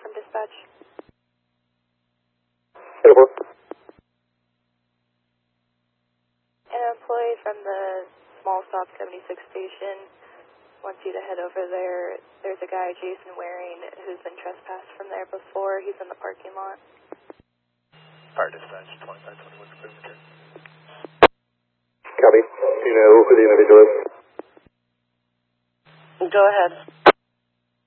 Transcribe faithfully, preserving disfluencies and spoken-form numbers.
from dispatch. Over. An employee from the small stop seventy-six station wants you to head over there. There's a guy, Jason Waring, who's been trespassed from there before. He's in the parking lot. Fire dispatch, twenty-five twenty-one, okay. Copy. Do you know who the individual is? Go ahead.